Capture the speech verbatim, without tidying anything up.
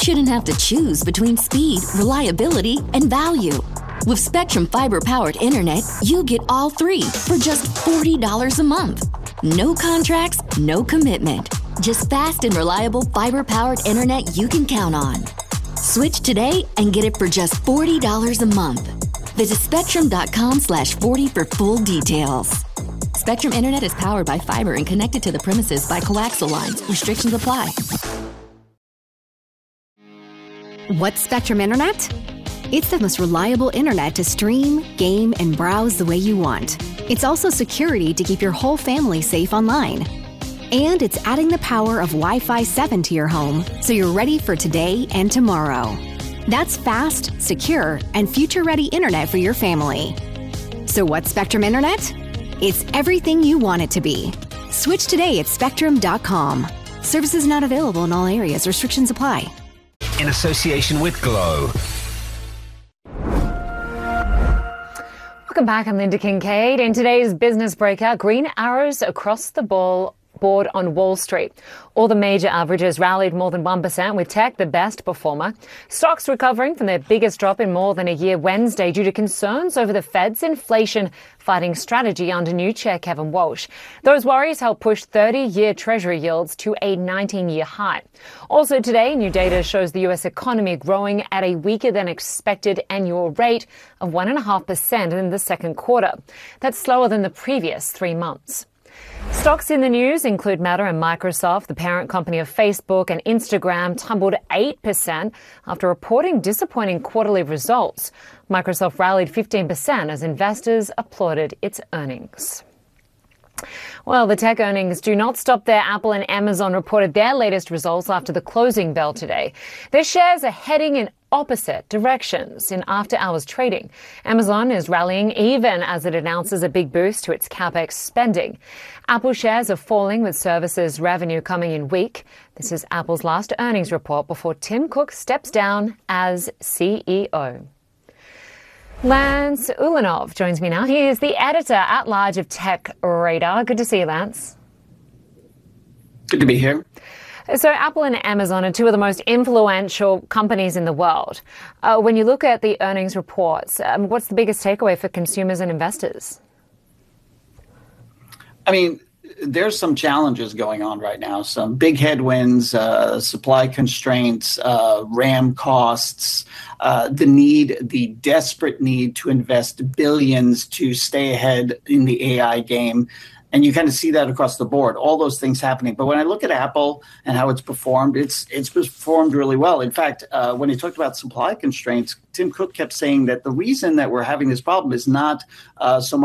shouldn't have to choose between speed, reliability, and value. With Spectrum Fiber-powered internet, you get all three for just forty dollars a month. No contracts, no commitment. Just fast and reliable fiber-powered internet you can count on. Switch today and get it for just forty dollars a month. Visit spectrum.com slash 40 for full details. Spectrum Internet is powered by fiber and connected to the premises by coaxial lines. Restrictions apply. What's Spectrum Internet? It's the most reliable internet to stream, game, and browse the way you want. It's also security to keep your whole family safe online. And it's adding the power of Wi-Fi seven to your home so you're ready for today and tomorrow. That's fast, secure, and future-ready internet for your family. So what's Spectrum Internet? It's everything you want it to be. Switch today at spectrum dot com. Services not available in all areas. Restrictions apply. In association with Glow. Welcome back. I'm Linda Kincaid. In today's business breakout, green arrows across the ball board on Wall Street. All the major averages rallied more than one percent, with tech the best performer. Stocks recovering from their biggest drop in more than a year Wednesday due to concerns over the Fed's inflation-fighting strategy under new chair Kevin Walsh. Those worries helped push thirty-year Treasury yields to a nineteen-year high. Also today, new data shows the U S economy growing at a weaker-than-expected annual rate of one point five percent in the second quarter. That's slower than the previous three months. Stocks in the news include Meta and Microsoft. The parent company of Facebook and Instagram tumbled eight percent after reporting disappointing quarterly results. Microsoft rallied fifteen percent as investors applauded its earnings. Well, the tech earnings do not stop there. Apple and Amazon reported their latest results after the closing bell today. Their shares are heading in opposite directions in after-hours trading. Amazon is rallying even as it announces a big boost to its capex spending. Apple shares are falling with services revenue coming in weak. This is Apple's last earnings report before Tim Cook steps down as C E O. Lance Ulanov joins me now. He is the editor-at-large of Tech Radar. Good to see you, Lance. Good to be here. So Apple and Amazon are two of the most influential companies in the world. Uh, when you look at the earnings reports, um, what's the biggest takeaway for consumers and investors? I mean, there's some challenges going on right now, some big headwinds, uh, supply constraints, uh, RAM costs, uh, the need, the desperate need to invest billions to stay ahead in the A I game. And you kind of see that across the board, all those things happening. But when I look at Apple and how it's performed, it's it's performed really well. In fact, uh, when he talked about supply constraints, Tim Cook kept saying that the reason that we're having this problem is not uh, so much